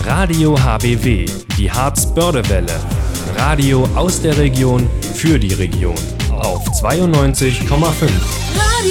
Radio HBW, die Harz-Börde-Welle. Radio aus der Region für die Region auf 92,5.